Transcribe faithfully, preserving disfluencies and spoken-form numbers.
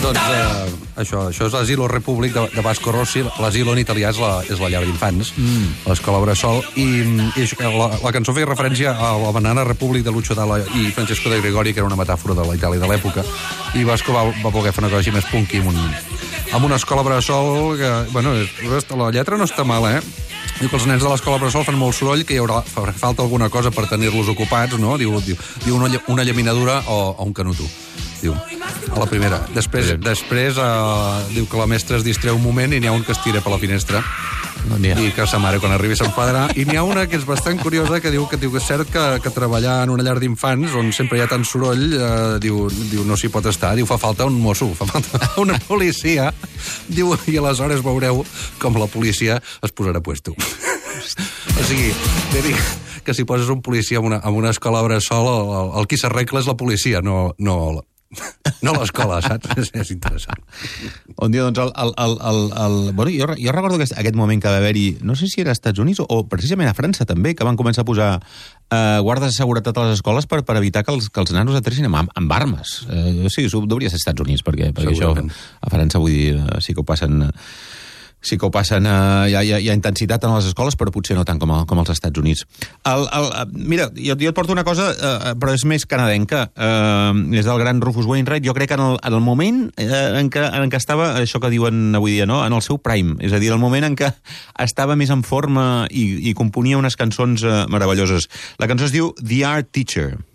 Doncs eh, això, això és l'Asilo Repúblic de, de Vasco Rossi. L'Asilo en italià és la, és la llar d'infants, mm. l'escola Bressol, i, i això, la, la cançó feia referència a la Banana Repúblic de Lucio Dalla i Francesco de Gregori, que era una metàfora de la Itàlia de l'època, i Vasco va, va voler fer una cosa així més punky amb, un, amb una escola Bressol que, bueno, la lletra no està mala, eh? Diu que els nens de l'escola Bressol fan molt soroll, que hi haurà farà falta alguna cosa per tenir-los ocupats, no? Diu, diu, diu una, una llaminadura o, o un canuto. Diu, a la primera. Després, sí. després uh, diu que la mestra es distreu un moment i n'hi ha un que es tira per la finestra. No I que sa mare, quan arribi, s'enfadarà. I n'hi ha una que és bastant curiosa, que diu que, diu que és cert que, que treballar en una llar d'infants, on sempre hi ha tant soroll, uh, diu, diu, no s'hi pot estar. Diu, fa falta un mosso, fa falta una policia. Diu, i aleshores veureu com la policia es posarà a puesto. O sigui, de dir que si poses un policia en una, en una escola bressol, el, el, el qui s'arregla és la policia, no, no, no l'escola, saps? És, és interessant. On dia, doncs, el... el, el, el, el... Bueno, jo, jo recordo que aquest moment que va haver-hi, no sé si era als Estats Units o, o precisament a França també, que van començar a posar eh, guardes de seguretat a les escoles per, per evitar que els, que els nanos entressin amb, amb armes. Eh, sí, això hauria de ser als Estats Units, perquè, perquè això a França, vull dir, sí que ho passen... Sí que ho passen, eh, hi, ha, hi ha intensitat en les escoles, però potser no tant com, a, com als Estats Units. El, el, mira, jo, jo et porto una cosa, eh, però és més canadenca. Eh, és del gran Rufus Wainwright. Jo crec que en el, en el moment eh, en, què, en què estava, això que diuen avui dia, no? En el seu prime, és a dir, el moment en què estava més en forma i, i componia unes cançons eh, meravelloses. La cançó es diu The Art Teacher.